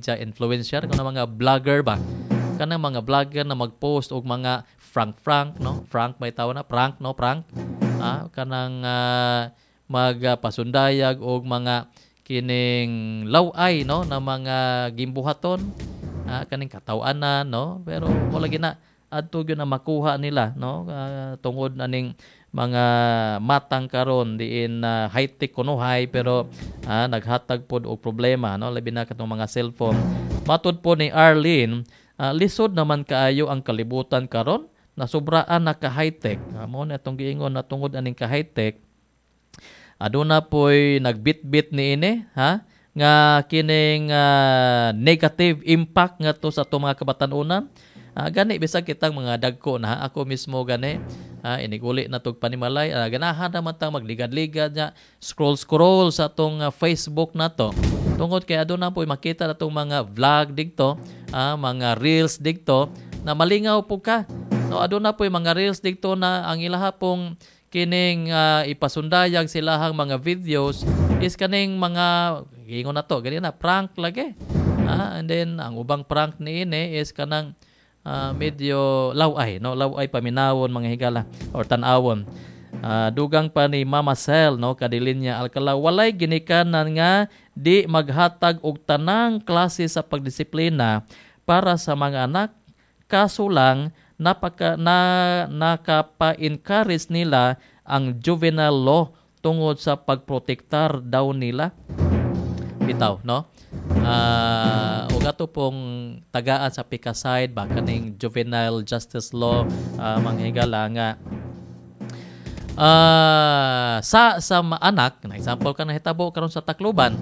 media influencer, kanang mga vlogger ba, kanang mga vlogger na mag-post og mga prank no, prank may tawag na prank no, prank kanang magpasundayag og mga kining laway no na mga gimbuhaton, kaning katawanan no, pero wala gina adto gyud na makuha nila no, tungod aning mga matang karon diin high-tech kunuhay pero naghatag pod og problema no, labi na katong mga cellphone. Matud po ni Arlene, lisod naman kaayo ang kalibutan karon, nasubraan na ka high-tech. Mao na itong giingon na tungod aning ka high-tech, aduna po'y nagbitbit niini nga kining negative impact nga to sa itong mga kabatanunan. Gani bisag kitang mga dagko na ako mismo gani iniguli na tog panimalay, ganahan naman tang magligad-ligad nya scroll sa atong Facebook na to, tungod kay aduna po'y makita na itong mga vlog digto, mga reels digto na malingaw po ka no, aduna po'y mga reels digto na ang ilaha pong kining ipasundayag silahang mga videos is kaning mga gingon na to gani na prank lagi, and then ang ubang prank niini is kanang medyo laway no, laway paminawon mga higala or tan-awon. Dugang pa ni Mama Cel no, Kadilinya Alcala, walay ginikanan nga di maghatag og tanang klase sa pagdisiplina para sa mga anak, kaso lang nakapa-encourage nila ang juvenile law tungod sa pagprotektar daw nila. Bitaw no, ug ato pong tagaan sa PICA-side ba kaning juvenile justice law, mga higala nga sa anak na example ka nahitabo karon sa Tacloban,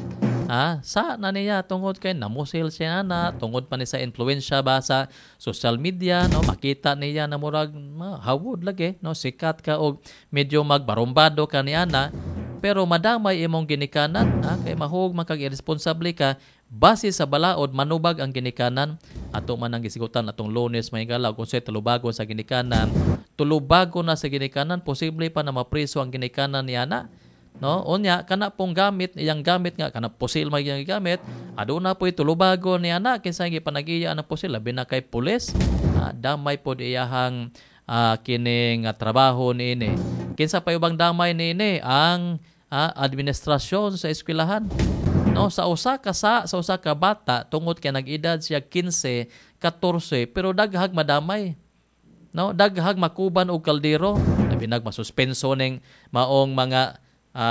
sa na niya tungod kay namusil siya na tungod pa ni sa influensya ba sa social media no, makita niya na murag hawod lagi no, sikat ka og medyo magbarumbado ka niya na, pero madamay imong ginikanan kay mahug makag irresponsable ka base sa balaod manubag ang ginikanan. Ato man ang gisigutan atong Lunes may galaw kung say tulubago sa ginikanan, tulubago na sa ginikanan, posible pa na mapriso ang ginikanan niya na no, unya kana pong gamit iyang gamit nga kana pusil may iyang gamit, aduna po'y tulubago niya na kinsa gipanagiya ang pusil labi na kay pulis, damay pod iyahang kining trabaho niini. Kinsa pa ubang damay niini ang administrasyon sa eskwelahan no, sa usa ka bata tungod kay nag-edad siya 15, 14 pero daghag madamay no, daghag makuban og kaldero, labi nag masuspenso ning maong mga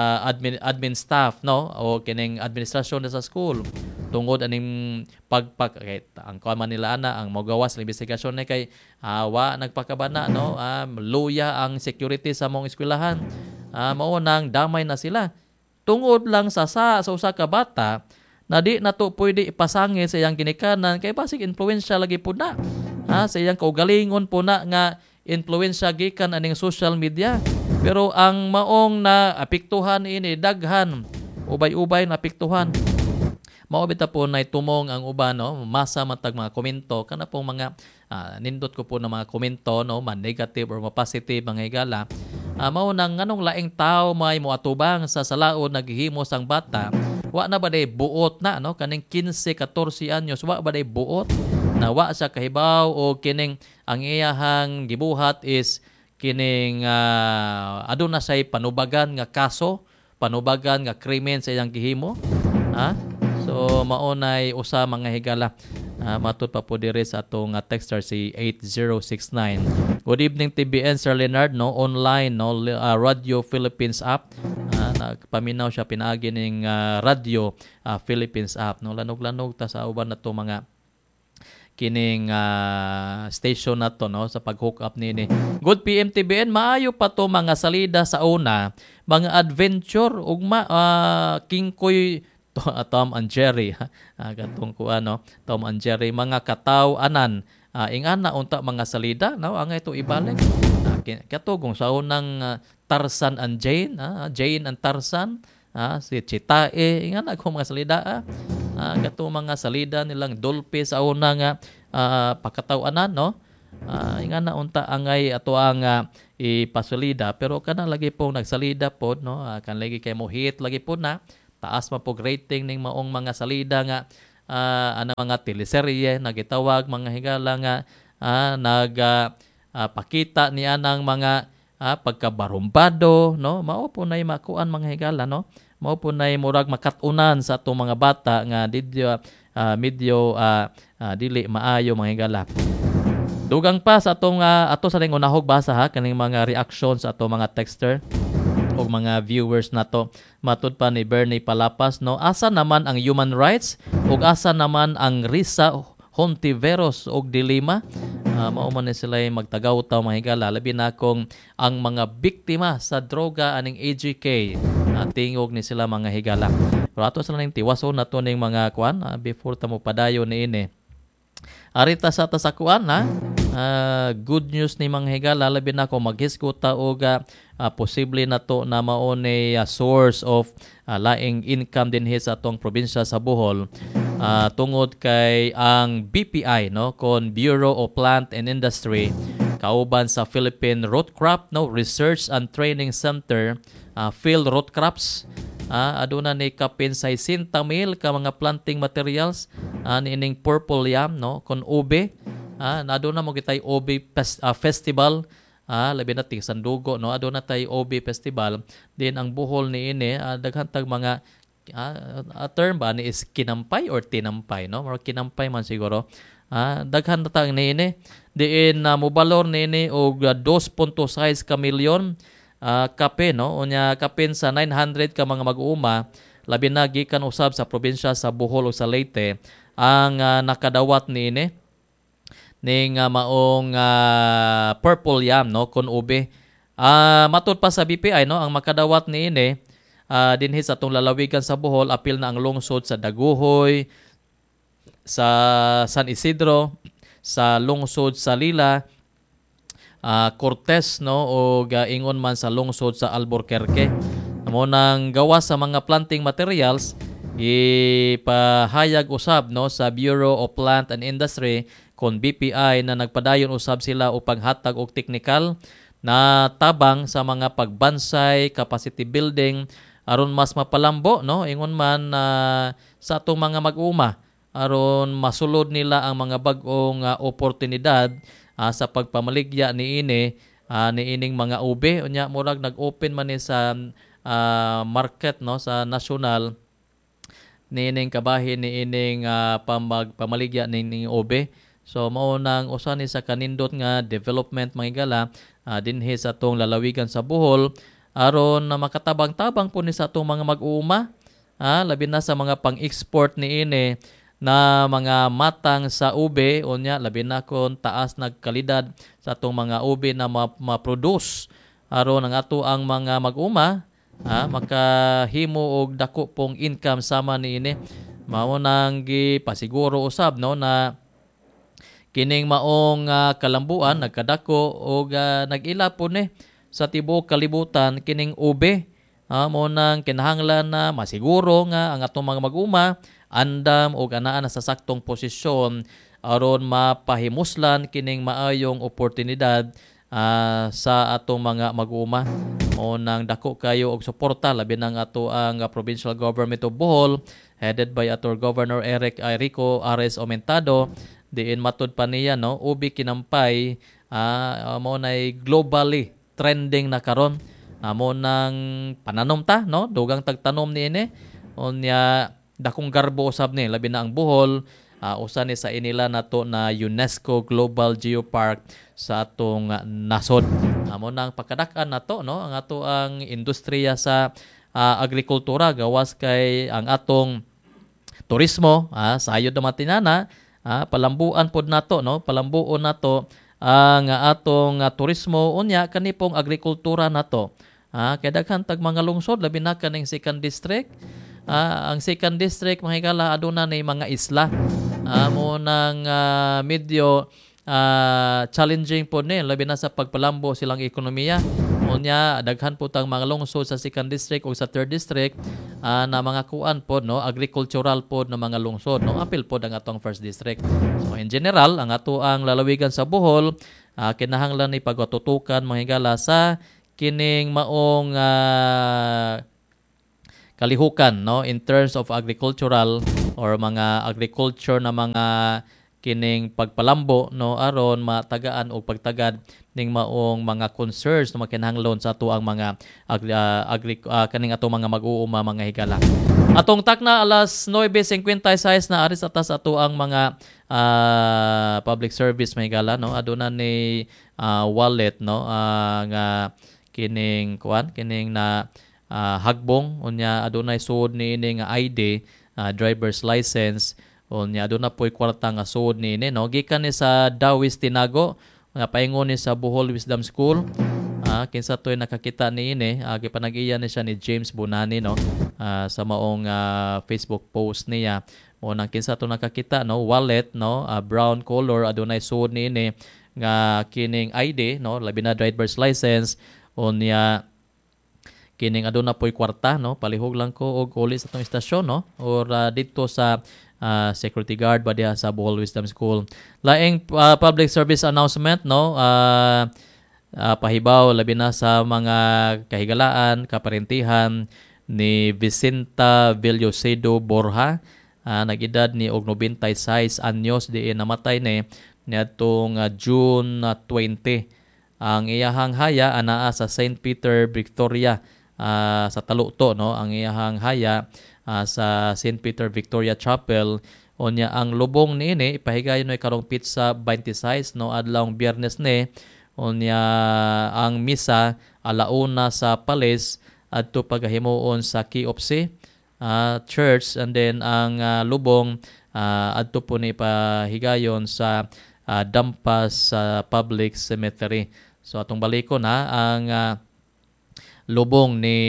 admin staff no, o kining administrasyon sa school tungod aning ang kuman nila ang magawas ng investigasyon ni kay wa nagpakabana no, luya ang security sa mong eskwelahan, mao nang damay na sila tungod lang sa usa ka bata na di nato pwede ipasangit sa iyang ginikanan kay basig influensya lagi po na sa iyang kaugalingon po na nga influensya gikan aning social media, pero ang maong na apektuhan ini daghan, ubay-ubay na apektuhan. Mao bita po na tumong ang uban no, masa matag mga komento kana pong mga nindot ko po na mga komento no, man negative or ma positive mga higala, mao nang nganong laing tao may moatubang sa salaod naghihimo sang bata, wa na ba day buot na no, kaning 15, 14 anyos wa ba day buot na wa sa kahibaw o kining ang iyahang gibuhat is kining aduna say panubagan nga kaso, panubagan nga krimen sa iyang gihimo. So maunay usa mga higala. Matud pa po diri sa atong texter si 8069. Good evening TBN Sir Leonard no, online no, Radio Philippines app. Nagpaminaw siya pinaagi ning Radio Philippines app no, lanog-lanog ta sa uban nato mga kining station na to no, sa pag-hook up nini. Good PM TBN, maayo pa to mga salida sa una, mga adventure ug King Koy Tom and Jerry katong ko Tom and Jerry mga kataw-anan ingana unta mga salida no, angay to ibalik katugong sa unang Tarzan and Jane, Jane and Tarzan, si Chitae ingana ko mga salida katong mga salida nilang Dolphy sa una nga pakataw-anan no, ingana unta angay ato ang ipasalida, pero kana lagi pong nagsalida pod no, kan lagi kay mo hit lagi pod na taas man po rating ning maong mga salida nga ana mga teleserye nagitawag mga higala nga pakita ni anang mga pagkabarumbado, no? Mao po nay makuan mga higala, no? Mao po nay murag makatunan sa atong mga bata nga medyo dili maayo mga higala. Dugang pa sa atong ato sa ning unahog basa ha kaning mga reactions sa atong mga texter o mga viewers nato. Matud pa ni Bernie Palapas, no, asa naman ang human rights ug asa naman ang Risa Hontiveros og dilema. Mao man ni sila magtagaw-taw mga higala, labi na kung ang mga biktima sa droga aning AGK tingog ni sila mga higala. Pero ato sila ning tiwason nato ning mga kuan before ta mo padayon niini. Arita sa tasakuan good news ni mga higala, labi na kung maghisgota og posible na to na mao ni source of laing income din sa atong probinsya sa Bohol tungod kay ang BPI, no, kon Bureau of Plant and Industry kauban sa Philippine Root Crop, no, Research and Training Center, Field Root Crops, aduna ni kapin sa 60,000 ka mga planting materials niining purple yam, no, kon ube. Aduna mo kitay ube festival, labi na ting Sandugo, no, aduna tay ube festival din ang Bohol niini daghan tag mga term ba ni is kinampay or tinampay, no, or kinampay man siguro. Daghan na tang niini diin mobalor niini og 2.6 ka milyon kape, no, unya kapin sa 900 ka mga mag-uuma, labi na gikan usab sa probinsya sa Bohol o sa Leyte ang nakadawat niini ning maong purple yam, no, kun ube. Matud pa sa BPI, no, ang makadawat niini dinhi sa atong lalawigan sa Bohol, apil na ang lungsod sa Daguhoy, sa San Isidro, sa lungsod sa Lila, Cortez, no, o ingon man sa lungsod sa Albuquerque. Amo nang gawa sa mga planting materials ipahayag usab, no, sa Bureau of Plant and Industry kon BPI na nagpadayon usab sila upang hatag og teknikal na tabang sa mga pagbansay, capacity building aron mas mapalambo, no, ingon man sa atong mga mag-uma aron masulod nila ang mga bag-ong oportunidad sa pagpamaligya niining mga ube. Unya murag nag-open man ni sa market, no, sa national niining kabahin niining pamaligya niining ube. So mao nang usa ni sa kanindot nga development mga higala dinhi sa atong lalawigan sa Bohol aron na makatabang-tabang po ni sa atong mga mag-uuma, labi na sa mga pang-export niini na mga matang sa ube, unya labi na kon taas nagkalidad sa atong mga ube na ma-produce aron ang ato ang mga mag-uma makahimo og dako pong income sama niini. Mao nang gipasiguro usab, no, na kining maong kalambuan nagkadako og nag-ila po ni sa tibuok kalibutan kining ube. Mo nang kinahanglan na masiguro nga ang atong mga mag-uma andam og anaa na sa saktong posisyon aron mapahimuslan kining maayong oportunidad sa atong mga mag-uma. Mo nang dako kayo og suporta labi nang ato ang provincial government of Bohol headed by ato Governor Rico Ares Aumentado. Diin matud pa niya, no, ubi kinampay mo nay globally trending na karon. Mo nang pananom ta, no, dugang tagtanom niini unya dakong garbo usab ni labi na ang Bohol usa ni sa inila nato na UNESCO Global Geopark sa atong nasod. Mo nang pagkadak-an nato, no, ang ato ang industriya sa agrikultura gawas kay ang atong turismo sayod na matinana. Palambuan pod nato, no, palambuon nato ang atong turismo unya kanipong agrikultura nato. Kay daghan tag mga lungsod labi na kaning second district. Ang second district mga higala aduna ni mga isla. Mo nang medyo challenging po ni labi na sa pagpalambo silang ekonomiya. Unya daghan po tang mga lungsod sa second district o sa third district na mga kuan po, no, agricultural po na mga lungsod, no, apil po ang atong first district. So in general ang ato ang lalawigan sa Bohol kinahanglan ni pagtutukan mga higala sa kining maong kalihukan, no, in terms of agricultural or mga agriculture na mga kining pagpalambo no aron matagaan og pagtagad ning maong mga concerns na makinahanglan sa ato ang mga kaning ato mga mag-uuma mga higala. Atong takna alas 9:56 na aris atas ato ang mga public service mga higala no aduna ni wallet no nga kining na hagbong unya adunay suod niini nga ID, driver's license unya aduna poy kwarta nga suod niini no gikan ni sa Dawis Tinago nga paingon ni sa Bohol Wisdom School. Kinsa toy nakakita niini gipanag-iya ni siya ni James Bonani no sa maong Facebook post niya mo nang kinsa to nakakita no wallet no brown color adunay suod niini nga kining ID no labi na driver's license unya kining aduna poy kwarta no palihog lang ko og uli sa tong istasyon no or dito sa security guard ba diha sa Bohol Wisdom School. Laing public service announcement no pahibaw labi na sa mga kahigalaan kaparentihan ni Vicenta Villocedo Borja nag-edad ni og 96 anyos diin namatay ni niadtong June 20. Ang iyahang haya anaa sa St. Peter Victoria sa Taluto no ang iyahang haya sa St. Peter Victoria Chapel unya ang lubong niini ipahigayon ay karong Pitsa 26 no adlawng Biyernes ni unya ang misa alauna sa Palace adto pagahimuon sa Kiopsi Church and then ang lubong adto po ni pahigayon sa Dampas Public Cemetery. So atong balikon ang lubong ni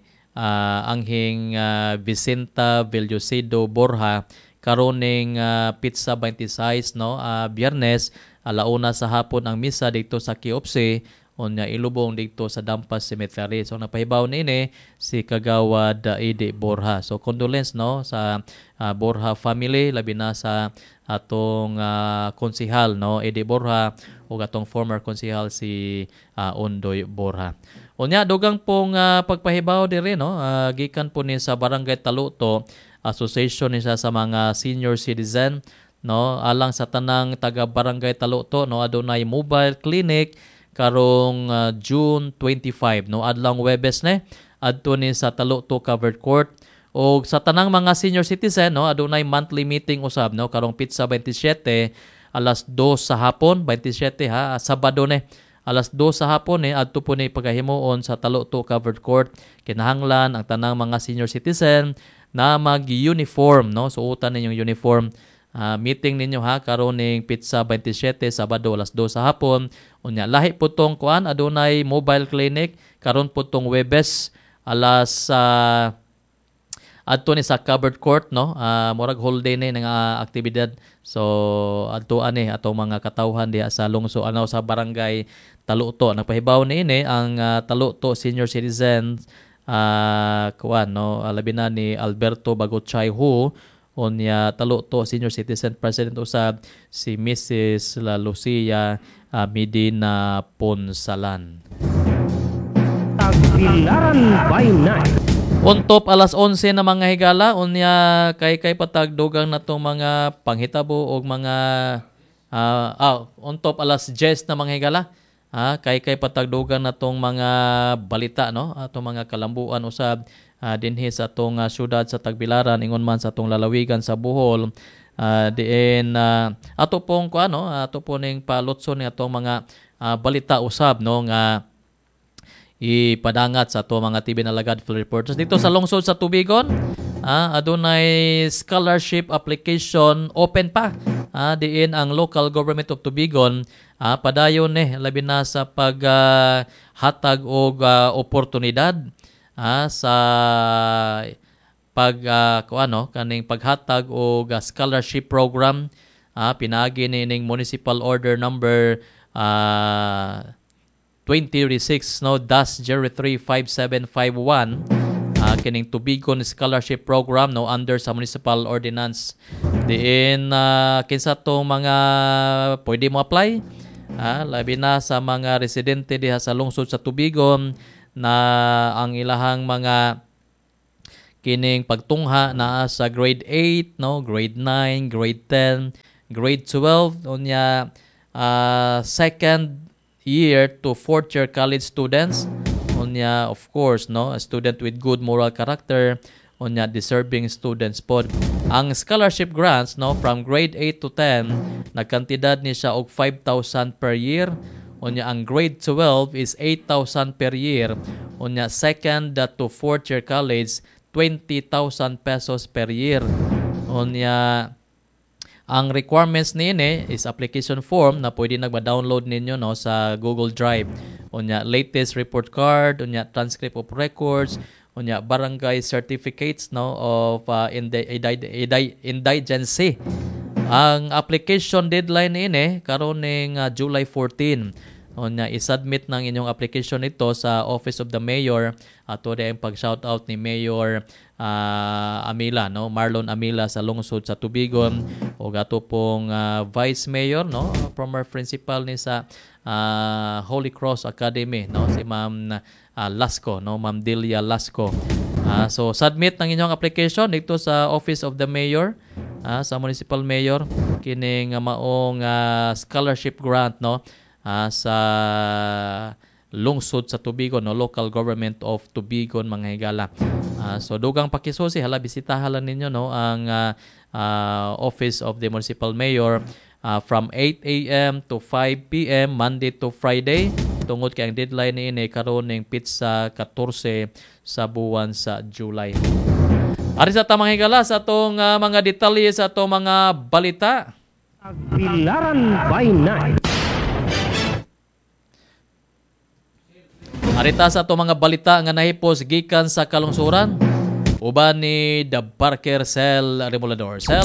anghing Vicenta Villocedo Borja karoning Pitsa 26 no Biyernes alauna sa hapon ang misa dito sa Kiopsi unya ilubong dito sa Dampas Cemetery. So napahibaw niini si Kagawad Edi Borja. So condolence no sa Borja family labi na sa atong konsehal no Edi Borja ug atong former konsehal si Ondoy Borja. Unya dugang pong pagpahibaw diri no gikan po ni sa Barangay Taluto association ni sa mga senior citizen no alang sa tanang taga Barangay Taluto no adunay mobile clinic karong June 25 no adlawng Huwebes ni adto ni sa Taluto Covered Court o sa tanang mga senior citizen no adunay monthly meeting usab no karong Pitsa 27 alas 2 sa hapon 27 Sabado ni alas 2 sa hapon adto po ni pagahimuon sa Taluto Covered Court. Kinahanglan ang tanang mga senior citizen na mag-uniform no suotan ninyong uniform. Meeting ninyo karon ning Pitsa 27 Sabado alas 2 sa hapon. Unya lahi po tong adunay mobile clinic karon po tong Huwebes alas adto ni sa Covered Court no murag whole day ni nga aktibidad. So adto ani atong mga katawhan diha sa lungsod sa Barangay Taluto. Nagpahibaw niini ang Taluto senior citizens labi na ni Alberto Bagochay Hu unya Taluto senior citizen president usab si Mrs. La Lucia Medina Ponsalan. Tagbilaran by night. Untop alas 11 na mga higala unya kay patagdugang natong mga panghitabo og mga untop alas 10 na mga higala kay patagdugang natong mga balita no atong mga kalambuan usab dinhi sa atong syudad sa Tagbilaran ingon man sa atong lalawigan sa Bohol diin ato pong ato po ning palutson ni atong mga balita usab no nga ipadangat sa ato mga TV Alagad Full Reporters dito sa lungsod sa Tubigon. Adunay scholarship application open pa diin ang local government of Tubigon padayon labi na sa paghatag og oportunidad sa kaning paghatag og scholarship program pinaagi ning municipal order number 2036 no -035751 kining Tubigon Scholarship Program no under sa Municipal Ordinance diin kinsa tong mga pwede mo apply labi na sa mga residente diha sa lungsod sa Tubigon na ang ilahang mga kining pagtungha naa sa grade 8, no, grade 9, grade 10, grade 12 unya second year to fourth year college students unya of course no, a student with good moral character unya deserving students pod. Ang scholarship grants no from grade 8 to 10 nagkantidad ni siya og 5,000 per year. Unya ang grade 12 is 8,000 per year. Unya second to fourth year college 20,000 pesos per year. Unya ang requirements niini is application form na pwede nagba-download ninyo no sa Google Drive. Unya latest report card, unya transcript of records, unya barangay certificates no of indigency. Ang application deadline ini karon ning July 14. Unya i-submit ng inyong application ito sa Office of the Mayor ato ang pag-shoutout ni Mayor Amila no, Marlon Amila sa lungsod sa Tubigon ug ato pong Vice Mayor no, former principal ni sa Holy Cross Academy no, si Ma'am Lasco no, Ma'am Delia Lasco. So submit ng inyong application dito sa Office of the Mayor sa Municipal Mayor kining maong scholarship grant no sa lungsod sa Tubigon no, local government of Tubigon mga higala. So dugang pakisusi hala bisitahan lang ninyo no ang Office of the Municipal Mayor from 8 a.m. to 5 p.m. Monday to Friday. Tungod kay ang deadline niini karon ning pitsa 14 sa buwan sa July. Ari sa tamang higala sa atong mga detalye sa atong mga balita. Bilaran by Night. Arita sa atong mga balita nga nahipos gikan sa kalungsuran uban ni The Barker Cell Remolador. Cell.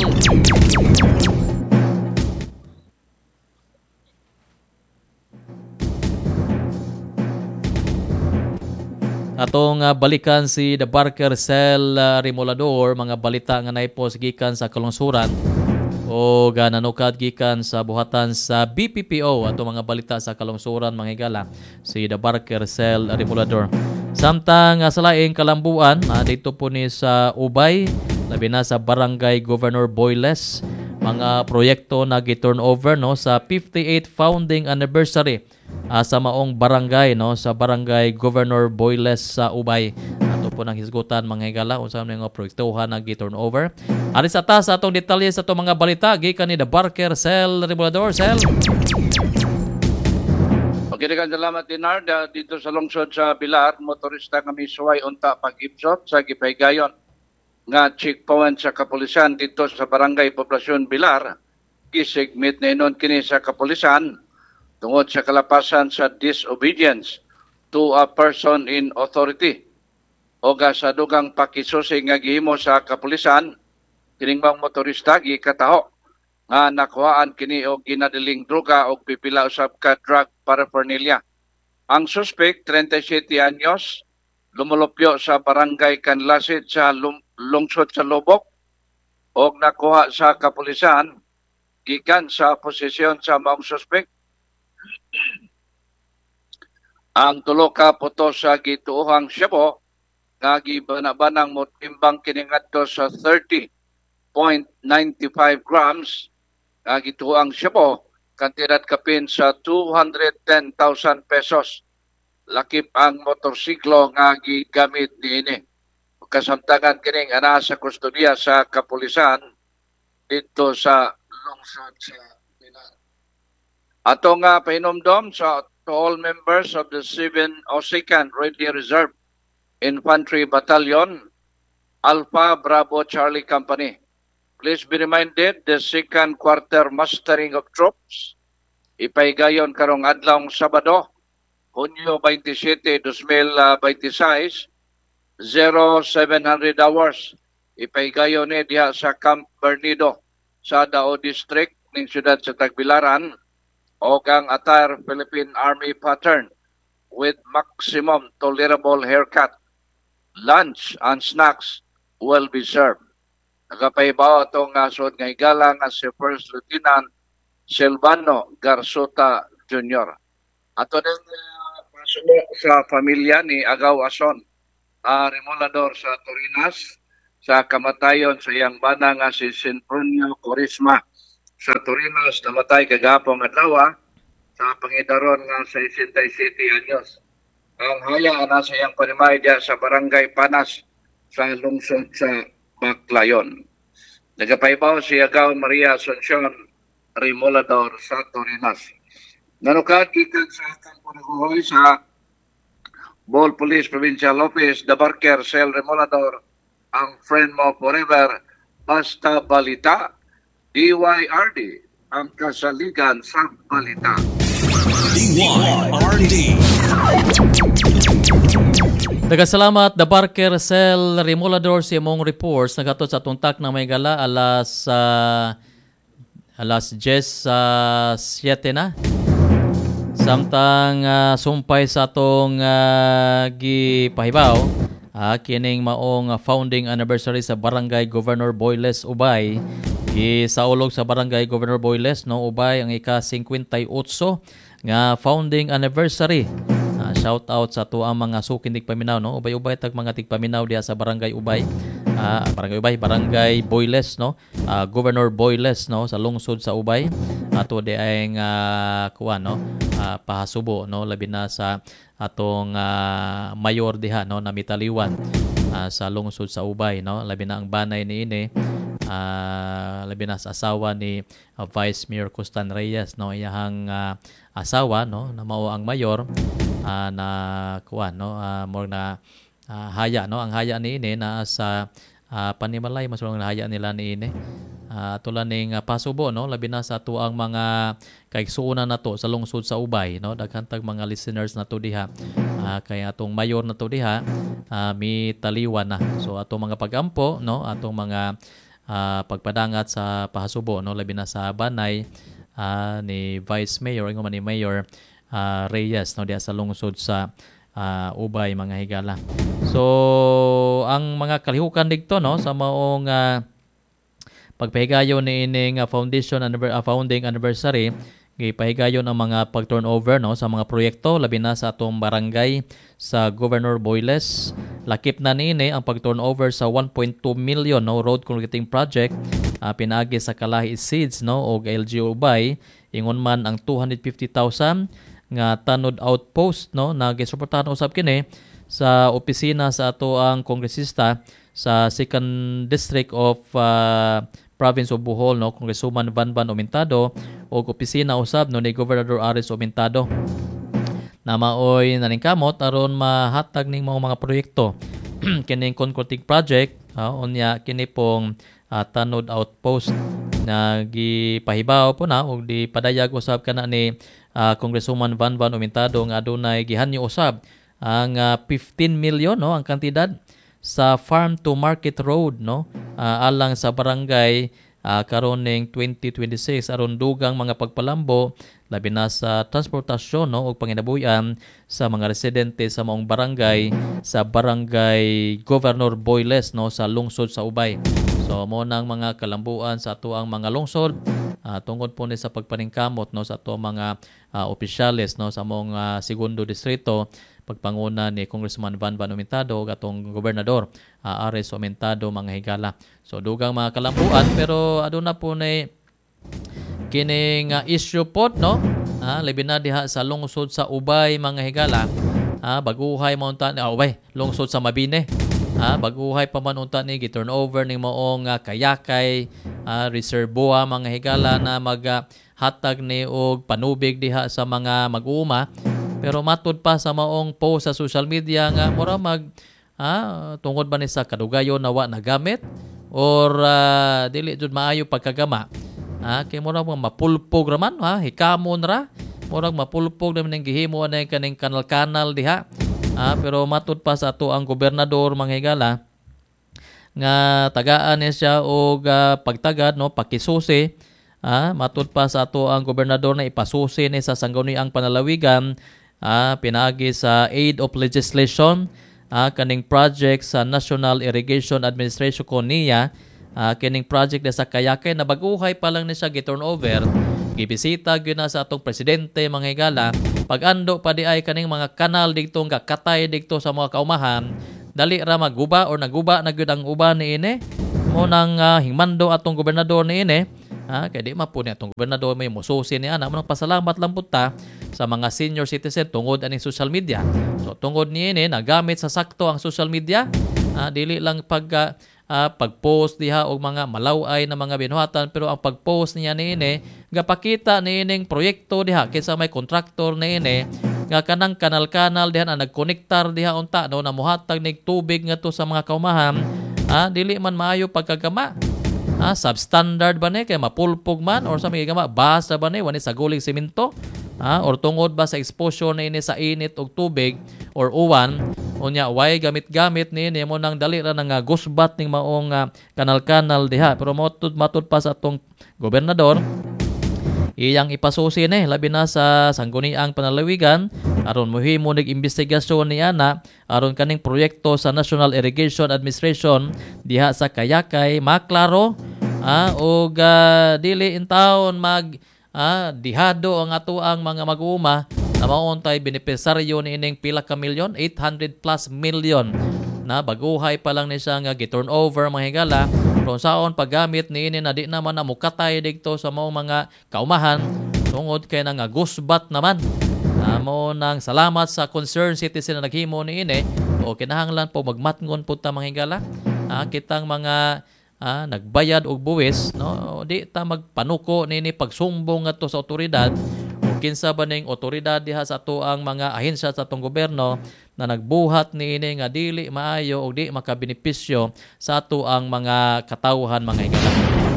Atong balikan si The Barker Cell Remolador, mga balita nga naipos gikan sa kalungsuran o nanukad gikan sa buhatan sa BPPO ato mga balita sa kalungsuran mga higala si The Barker Cell Remolador. Samtang sa laing kalambuan dito po ni sa Ubay, labi na sa Barangay Governor Boyles, mga proyekto na gi-turnover no sa 58th founding anniversary sa maong barangay no, sa Barangay Governor Boyles sa Ubay. Ato po nang hisgutan mga higala unsa man nga proyektohan na gi-turnover. Ari sa ta sa atong detalye sa atong mga balita gikan ni The Barker Cell Remolador. Cell. Okay, salamat Dinard. Dito sa lungsod sa Bilar, motorista kami suway unta pag-ipsot sa gipaygayon nga checkpoint sa kapulisan dito sa Barangay Poblasyon Bilar. Gisigmit na inon kini sa kapulisan tungod sa kalapasan sa disobedience to a person in authority. O sa dugang pakisusi nga gihimo sa kapulisan, kining mga motorista gikataho nga nakuhaan kini og ginadiling droga o pipila usab ka drug paraphernalia. Ang suspect, 37 anyos, lumulupyo sa barangay Kanlasit sa lungsod sa Lubok o nakuha sa kapulisan gikan sa posisyon sa maong suspect. Ang tulo ka puto sa gituohang syabo nga gibanabanang motimbang kini ngadto sa 30.95 grams nga gituohang syabo kantidad kapin sa 210,000 pesos. Lakip ang motorsiklo nga gigamit niini. Kasamtangan kining ana sa kustodiya sa kapulisan dito sa lungsod sa Bilar. Ato nga pahinomdom sa to all members of the 2nd Radio Reserve Infantry Battalion, Alpha Bravo Charlie Company. Please be reminded, the 2nd quarter mustering of troops ipaygayon karong adlawng Sabado, Hunyo 27, 2026, 0700 hours. Ipaygayon ni diha sa Camp Bernido sa Dao District ning siyudad sa Tagbilaran o ang attire Philippine Army pattern with maximum tolerable haircut. Lunch and snacks will be served. Nagapahibaw itong sud nga higala nga si First Lieutenant Silvano Garsota Jr. Ato din pasubo sa pamilya ni Agaw Ason, Remolador sa Torinas, sa kamatayon sa iyang bana nga si Sinfronio Corisma sa Torinos, namatay kagapong adlaw sa pangidaron nga 67 anyos. Ang haya na sa iyang panimay diya sa Barangay Panas sa lungsod sa Baclayon. Nagapaybaw si Agaw Maria Asuncion Remolador sa Torinos. Nanukad gikan sa akang panaguhoy sa Bohol Police Provincial Office, The Barker Cell Remolador, ang friend mo forever, basta balita, DYRD, ang kasaligan sa balita. DYRD. Nagasalamat The Barker Cell Remolador si among reports nagatot sa tuntak na may gala alas 10:07 na. Samtang sumpay sa atong gipahibaw kining maong founding anniversary sa Barangay Governor Boyles Ubay. Gisaulog sa Barangay Governor Boyles Ubay ang ika-58 nga founding anniversary. Shout out sa ato ang mga sukin tigpaminaw ubay-ubay tag mga tigpaminaw diha sa Barangay Ubay. Barangay Boyles Governor Boyles sa lungsod sa Ubay. Ato di ay pahasubo labi na sa atong mayor diha na mitaliwan sa lungsod sa Ubay labi na ang banay ni ini labi na sa asawa ni Vice Mayor Costan Reyes iyahang asawa na mao ang mayor na more na haya ang haya ni ini na sa panimalay mas lang haya nila ni ini tulan ning pasubo labi na sa tuang mga kaigsuonan nato sa lungsod sa Ubay daghan tag mga listeners nato diha kay atong mayor nato diha mi taliwan na so atong mga pagampo atong mga pagpadangat sa pahasubo labi na sa banay ni Vice Mayor ingon man ni Mayor Reyes diha sa lungsod sa Ubay mga higala. So ang mga kalihukan dito sa maong pagpahigayon ni ining founding anniversary gipahigayon ang mga pag-turnover sa mga proyekto labi na sa atong barangay sa Governor Boyles. Lakip na niini ang pag-turnover sa 1.2 million road concreting project pinaagi sa Kalahi Seeds og LGU Ubay. Ingon man ang 250,000 nga tanod outpost na gisuportahan usab kini sa opisina sa ato ang kongresista sa 2nd District of Province of Bohol Congresswoman Vanvan Aumentado o opisina usab ni Gobernador Aris Aumentado na maoy naningkamot aron mahatag ning mga proyekto kining concreting project unya kini pong tanod outpost na gipahibaw po og di padayag usab kana ni Congresswoman Vanvan Aumentado nga adunay gihanyo usab ang 15 million ang kantidad sa farm to market road alang sa barangay karon ning 2026 aron dugang mga pagpalambo labi na sa transportasyon ug panginabuhian sa mga residente sa maong barangay sa Barangay Governor Boyles sa lungsod sa Ubay. So mo nang mga kalambuan sa ato ang mga lungsod tungod po ni sa pagpaningkamot sa ato mga opisyales sa mong segundo distrito pagpanguna ni Congressman Vanvan Aumentado ug atong gobernador Aris Aumentado mga higala. So dugang mga kalambuan pero aduna po ni kining issue pod labi na diha sa lungsod sa Ubay mga higala. Baguhay maunta ni Ubay lungsod sa Mabini. Baguhay pa man unta ni gi-turnover ning maong kayakay reserboa mga higala na maghatag ni og panubig diha sa mga mag-uuma. Pero matud pa sa maong post sa social media nga mura tungod ba ni sa kadugayon na wa nagamit or dili jud maayo pagkagama. Kay mura mapulpog raman hikamon ra. Murag mapulpog naman ang gihimo na kaning kanal-kanal diha. Pero matud pa sa ato ang gobernador mga higala nga tagaan niya siya og pagtagad pakisusi. Matud pa sa ato ang gobernador na ipasusi ni sa sangguniang panalawigan pinaagi sa aid of legislation kaning project sa National Irrigation Administration ko niya kining project na sa Kayakay na baguhay pa lang ni siya gi-turnover gibisita gyud na sa atong presidente mga higala pag-ando pa di ay kaning mga kanal dito nga katay dito sa mga kaumahan dali ra maguba or naguba na gyud ang uban niini mo nang hingmando atong gobernador niini. Kaya di mapuni atong gobernador may mususi niya na manang pasalamat lang punta sa mga senior citizen tungod aning social media. So tungod niini nagamit sa sakto ang social media. Dili lang pag-post diha og mga malaway na mga binuhatan, pero ang pag-post niya niini gapakita niining proyekto diha kinsa may kontraktor niini nga kanang kanal-kanal diha na nagkonektar diha unta no namuhatag nig tubig ngadto sa mga kaumahan. Dili man maayo pagkagama. Substandard ba ni kay mapulpog man or sa mga gama basa ba ni wani sa guling semento or tungod ba sa exposure na ini sa init og tubig or uwan unya way gamit-gamit ni mo nang dali ra nga gusbat ning maong kanal-kanal diha. Pero matud pa sa atong gobernador iyang ipasusi ni labi na sa sangguniang panalawigan aron mohimo nig investigasyon ni ana aron kaning proyekto sa National Irrigation Administration diha sa Kayakay maklaro og dili in taon dihado ang ato ang mga mag-uuma na mauntay benepisaryo niining pila ka milyon 800 plus million na baguhay pa lang ni siya nga gi-turnover mga higala. Kung saon paggamit niini na di naman na mukatay dito sa mga kaumahan tungod kay nga gusbat naman. Mo nang salamat sa concerned citizen na naghimo niini o kinahanglan po magmatngon po ta mga higala. Kitang mga nagbayad og buwis no di ta magpanuko nini pagsumbong ngadto sa otoridad o kinsa ba ning otoridad diha sa ato ang mga ahensya sa atong gobyerno na nagbuhat niini nga dili maayo o di makabenepisyo sa ato ang mga katawhan mga higala.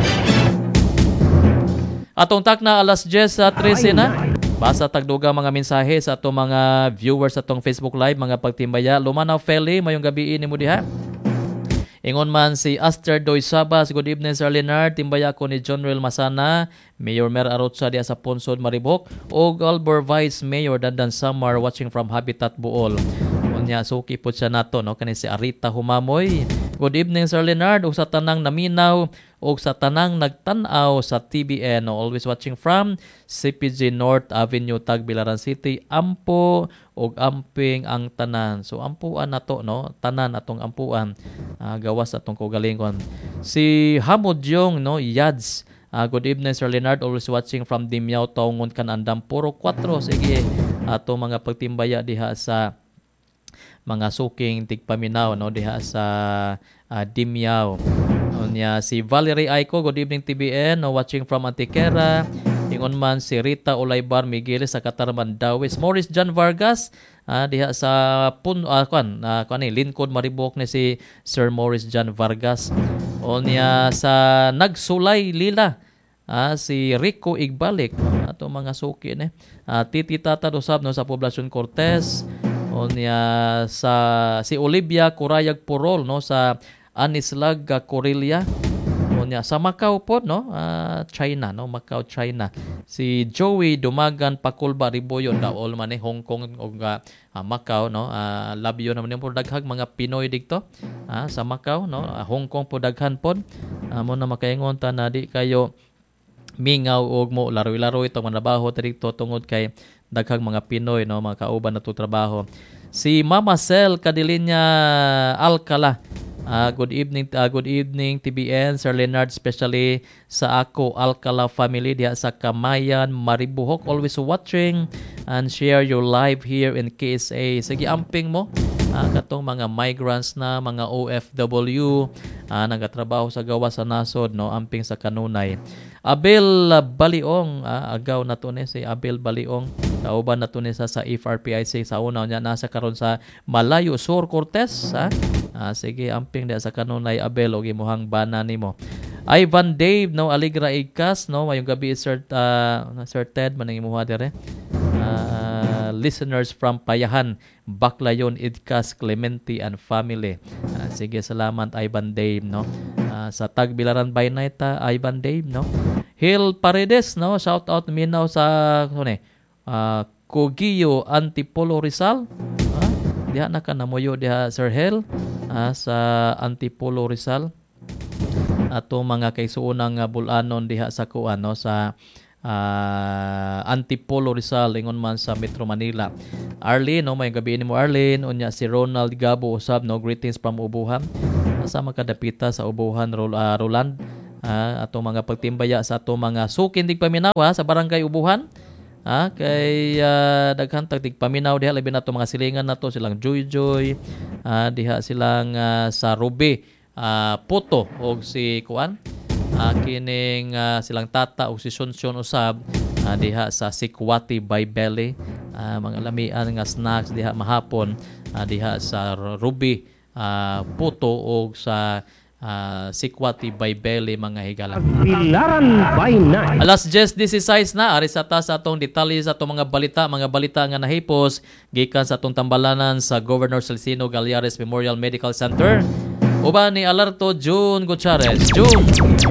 Atong takna alas 10:13 na. Basa tagduga mga mensahe sa ato mga viewers sa atong Facebook Live, mga pagtimbaya. Lumanaw Feli, mayong gabi nimo diha. Ingon man si Aster Doy Sabas, good evening Sir Leonard, timbaya ko ni John Real Masana, Mayor Mer Arotsa diha sa Punsod Maribok, og Albor Vice Mayor Dandan Samar watching from Habitat Bool. Unya suki po siya nato no kani si Arita Humamoy. Good evening Sir Leonard, ug sa tanang naminaw ug sa tanang nagtan-aw sa TBN, no, always watching from CPG North Avenue, Tagbilaran City. Ampo ug amping ang tanan. So ampuan nato no, tanan atong ampuan. Gawas atong kaugalingon. Si Hamod Jong no, Yads. Good evening Sir Leonard, always watching from Dimyao, Taungon Kanandam, puro 4. Sige, ato mga pagtimbaya diha sa mga suking tigpaminaw no diha sa Dimyao. Unya si Valerie Aiko, good evening TBN, no, watching from Antiquera. Ingon man si Rita Olaybar Miguel sa Katarman Dawis. Morris John Vargas diha sa Lincoln Maribok ni si Sir Morris John Vargas. Unya sa Nagsulay Lila si Rico Igbalik ato mga suki ni. Titi Tata Dosab no sa Poblacion Cortez. Unya sa si Olivia Curayag Purol no sa Anislag Corelia. Unya sa Macau po no, China no, Macau China. Si Joey Dumagan Pakulba Riboyo daol man Hong Kong ug Macau no. Labyo naman yung daghang mga Pinoy dito sa Macau no. Hong Kong po daghan pod. Mo na makaingon ta na di kayo mingaw og mo laro-laro itong manabaho dito tungod kay daghang mga Pinoy no, mga kauban na to trabaho. Si Mama Sel Cadilinya Alcala, good evening TBN Sir Leonard, especially sa ako Alcala family diha sa Kamayan Maribuhok, always watching and share your live here in KSA. Sige amping mo katong mga migrants na mga OFW nagatrabaho sa gawa sa nasod no, amping sa kanunay. Abel Baliong, agaw na to ni si Abel Baliong, kauban na to ni sa FRPIC sa una niya, nasa karon sa Malayo Sur Cortez. Sige amping diha sa kanunay Abel og imuhang bana nimo. Ivan Dave no, Aligra Igkas no, mayong gabi Sir Ted manang imuha dire. Listeners from Payahan, Baclayon, Idkas, Clementi and family. Sige, salamat Ivan Dave no. Sa Tagbilaran by night Ivan Dave no. Hill Paredes no, shout out minaw sa Cogio Antipolo Rizal. Diha na ka namuyo diha Sir Hill sa Antipolo Rizal. Ato mga kaisuunang bulanon diha sa kuan no, sa Antipolo Rizal ingon man sa Metro Manila. Arlene, no, may gabi mo Arlene, unya si Ronald Gabo usab, no, greetings from Ubuhan. Asa makadapita sa Ubuhan, Roland. Atong mga pagtimbaya sa atong mga sukin dig paminawa sa barangay Ubuhan. Kay daghan tag tigpaminaw diha labi nato mga silingan nato silang Joy diha silang sa Ruby Puto og si Kuan kining silang tata og si Sunsun usab diha sa Sikwati by Belly, mga lamian nga snacks diha mahapon diha sa Ruby Puto og sa Sikwati by Belly, mga higala. Tagbilaran by night. Alas 10:16 na, ari sa ta sa atong detalye sa atong mga balita nga nahipos gikan sa atong tambalanan sa Governor Celestino Gallares Memorial Medical Center. Uban ni Alerto June Gutierrez. June.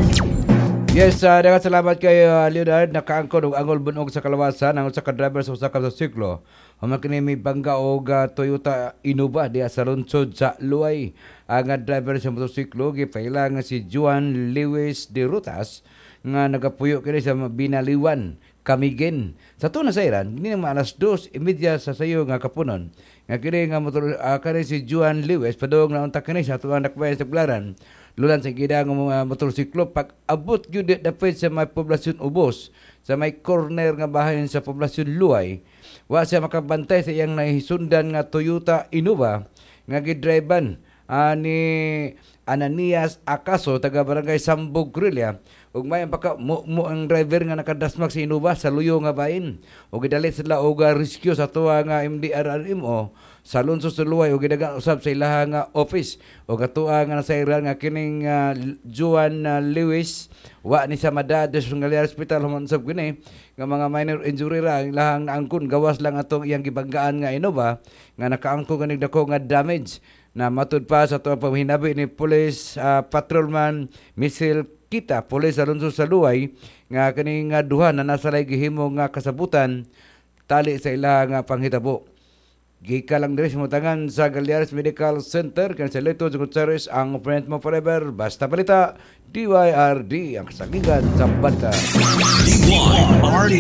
Yes, daghang salamat kay Leonard. Nakaangkon og angol bunog sa kalawasan ang usa ka driver sa usa ka motorsiklo. Human kini may bangga og Toyota Innova diha sa lungsod sa Luay. Ang driver sa motorsiklo gipaila nga si Juan Lewis de Rutas nga nagapuyo kini sa Binaliwan, Camiguin. Sa tuna sa Iran, gini naman alas 2:30 sa sayo nga kapunon. Nga kini nga motor kani si Juan Lewis padung na unta kini sa tuang nakbayan sa Bularan. Lulan sa gida nga motorsiklo pag abot gyud dapit sa may poblasyon Ubos, sa may corner nga bahayan sa poblasyon Luay. Wa siya makabantay sa iyang nahisundan nga Toyota Innova nga gidriban ni Ananias Acaso taga barangay Sambog Grilya. Ug may mo ang driver nga nakadasmak sa Innova sa luyo nga bahin. Ug gidalit sila og rescue sa tuwa nga MDRRMO sa lungsod sa Luay ug gidagan usab sa ilaha nga office. Ug atua nga nasairan nga kining Juan Lewis wa ni sa madad sa Gallares Hospital human usab kini nga mga minor injury ra ilahang naangkon gawas lang atong iyang gibanggaan nga Innova nga nakaangkon kanig dako nga damage. Na matud pa sa tuwang pamhinabi ni Police Patrolman Misil Kita, Police sa lungsod sa Luay, nga kaning duha na nasa lay gihimo nga kasabutan tali sa ila nga panghitabo. Gika lang diri sa mutangan sa Gallares Medical Center, kan sa Leto Gutierrez ang friend mo forever, basta balita, DYRD, ang kasagigan sa balita. DYRD.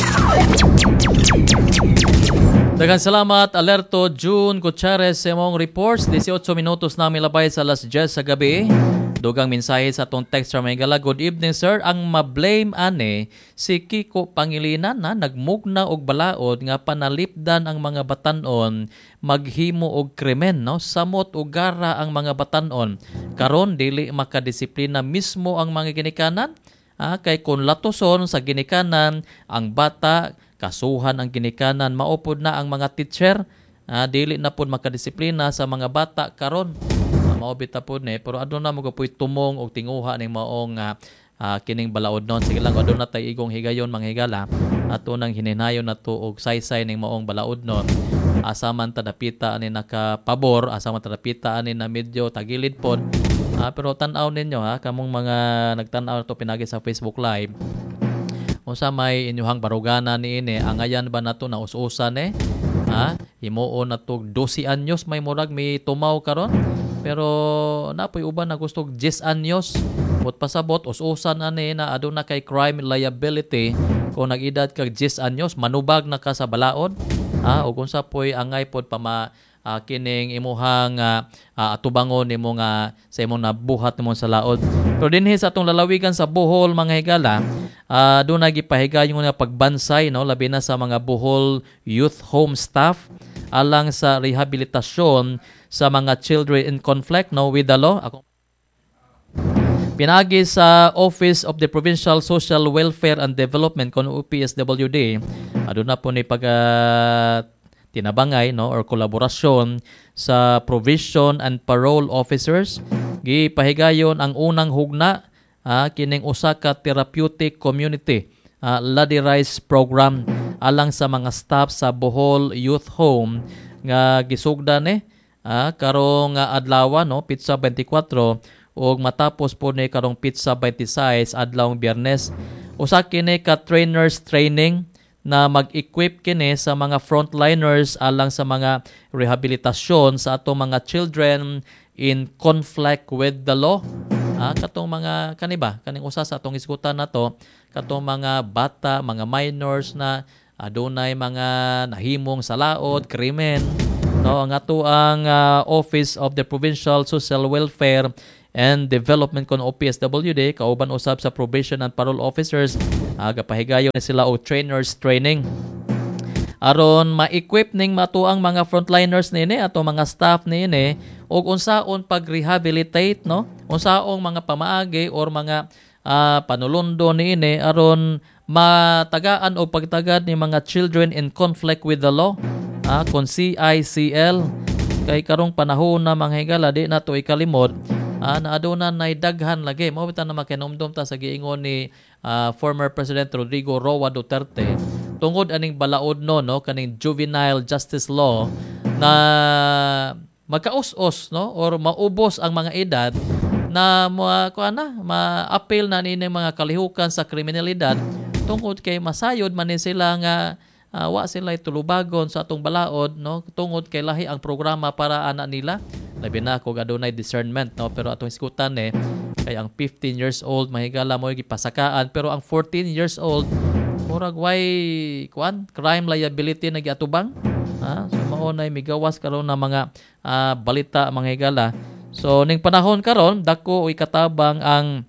Daghang salamat Alerto June Gutierrez sa imong reports. 18 minutos na milabay sa alas 10 sa gabi. Dugang mensahe sa atong text from Megala. Good evening sir. Ang mablame ane si Kiko Pangilinan na nagmugna og balaod nga panalipdan ang mga batanon maghimo og krimen, no? Samot og gara ang mga batanon. Karon dili makadisiplina mismo ang mga ginikanan. Kay kung latoson sa ginikanan ang bata, kasuhan ang ginikanan, maupod na ang mga teacher, dili na po makadisiplina sa mga bata karon. Maubit na po ni, pero adun na mo kapoy tumong o tinguha ng maong kining balaod nun. Sige lang, adun na tayo igong higayon mga higala. Ato nang hininayon na to og saysay ng maong balaod nun. Asaman tadapita ani nakapabor, asaman tadapita ani na medyo tagilid po. Pero tanaw ninyo kamong mga nagtanaw to pinagi sa Facebook Live. Unsa may inyuhang barugana niini, angayan ba nato na us-usan himuon na to 12 anyos may murag may tumaw karon. Pero napoy uban na gusto 10 anyos. Bot pasabot us-usan ani na aduna kay crime liability kung nag-edad kag 10 anyos manubag na ka sa balaod. O kung sa poy angay pod pa kining imuhang atubangon nimo nga sa imong nabuhat nimo sa laod. Pero dinhi sa atong lalawigan sa Bohol mga higala, doon nagipahigayon nga pagbansay, no, labi na sa mga Bohol Youth Home staff alang sa rehabilitasyon sa mga children in conflict, no, with the law. Pinagi sa Office of the Provincial Social Welfare and Development kon OPSWD, aduna po ni tinabangay, no, or kolaborasyon sa provision and parole officers. Gipahigayon ang unang hugna kining usa ka therapeutic community Ladi Rice program alang sa mga staff sa Bohol Youth Home nga gisugdan karong adlaw, no, Pitsa 24 ug matapos po ni karong Pitsa 26 adlaw Biyernes. Usa kini ka trainers training na mag-equip kini sa mga frontliners alang sa mga rehabilitasyon sa ato mga children in conflict with the law. Katong mga kaniba, kaning usa sa atong isgutan nato, katong mga bata, mga minors na adunay mga nahimong salaod, krimen, no, ang ato ang Office of the Provincial Social Welfare and Development kon OPSWD kauban usab sa probation and parole officers, gapahigayon na sila og trainers training aron ma-equip ning matuang mga frontliners niini ato mga staff niini og unsaon pag-rehabilitate, no, unsaong mga pamaagi or mga panulundo niini aron matagaan o pagtagad ni mga children in conflict with the law, kon CICL. Kay karong panahon na mga higala di nato ikalimod, na aduna nay daghan lagi mao bitan na makinomdom ta sa giingon ni former President Rodrigo Roa Duterte tungod aning balaod no kaning juvenile justice law na magkaus-os, no, or maubos ang mga edad na ma-appeal na nini mga kalihukan sa kriminalidad tungod kay masayod man ni sila nga wa sila tulubagon sa atong balaod, no, tungod kay lahi ang programa para ana nila. Labi na kung adunay discernment, no, pero atong iskutan kay ang 15 years old mahigala mo gipasakaan pero ang 14 years old murag way crime liability na giatubang. So mao nay migawas karon na mga balita mga higala. So ning panahon karon dako ikatabang ang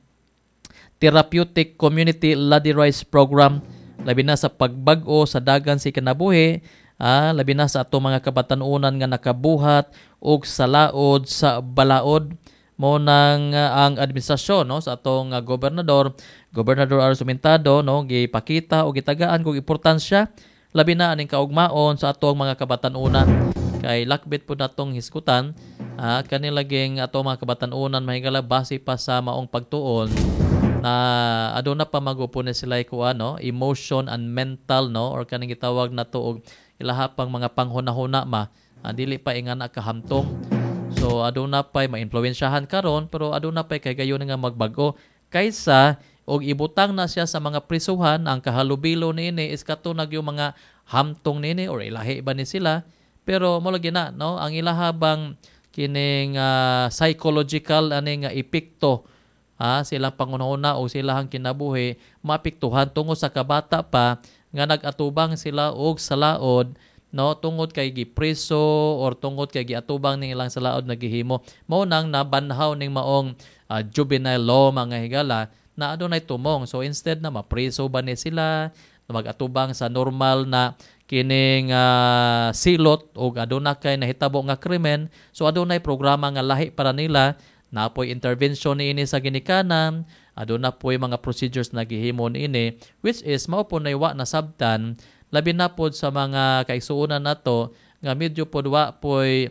Therapeutic Community Laddie Rice Program labi na sa pagbag-o sa dagan si kinabuhi, labi na sa ato mga kabatanunan nga nakabuhat og salaod sa balaod mo nang ang administrasyon, no, sa atong Gobernador Aro Sumentado, no, gipakita o gitagaan kog importansya labi na aning kaugmaon sa atong mga kabatanunan. Kay lakbit po natong hiskutan, kanilaging atong mga kabatanunan mahigala base pa sa maong pagtuon na aduna pa magupon sila emotion and mental, no, or kaning gitawag nato og ilahapang mga panghuna-huna dili pa ingana kahamtong. So aduna pay maimpluwensyahan karon pero aduna pay kay gayon nga magbag-o kaysa og ibutang na siya sa mga prisuhan. Ang kahalubilo niini is katunag yung mga hamtong niini or ilahi ba ni sila pero mo lagi na, no, ang ilahabang kining psychological ani nga epekto silang pangunahuna o silang kinabuhi mapiktuhan tungod sa kabata pa nga nagatubang sila og salaod, no, tungod kay gipreso or tungod kay giatubang ning ilang salaod nagihimo mao nang nabanhaw ning maong juvenile law mga higala na adunay tumong. So instead na mapreso ba ni sila na magatubang sa normal na kining silot o aduna kay nahitabo nga krimen, so adunay programa nga lahi para nila, napoy intervention niini sa ginikanan, aduna poy mga procedures na gihimo niini which is mao po nay wa nasabtan labi na pod sa mga kaigsuonan nato nga medyo pod wa poy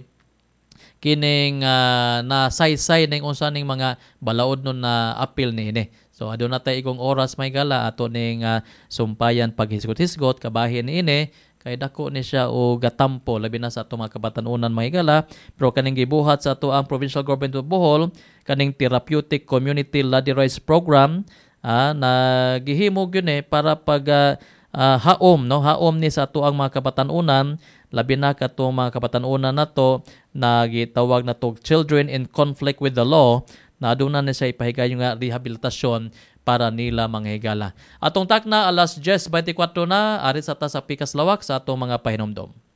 kining nasaysay ning unsa ning mga balaod nun na appeal niini. So aduna tay igong oras may gala ato ning sumpayan paghisgot-hisgot kabahin niini kay dako ni siya o gatampo labi na sa ato mga kabatanunan mga higala. Pero kaning gibuhat sa ato ang Provincial Government of Bohol kaning Therapeutic Community Laddie Rice Program na gihimo gyud para pag haom ni sa ato ang mga kabatanunan labi na katong mga kabatanunan nato na gitawag nato children in conflict with the law na aduna ni siya ipahigayon nga rehabilitasyon para nila mga higala. Atong takna alas 10:24 na ari sa ta sa Pikas Lawak sa atong mga pahinomdom.